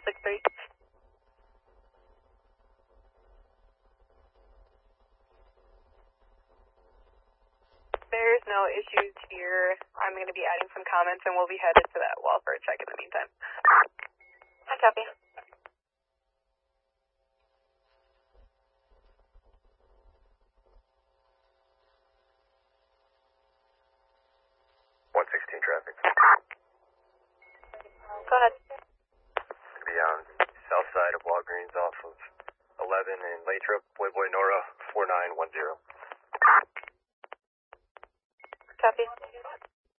263. There's no issues here. I'm going to be adding some comments and we'll be headed to that wall for a check in the meantime. I copy. Traffic. Go ahead. To be on south side of Walgreens off of 11 and Lathrop, Playboy Nora, 4910. Copy.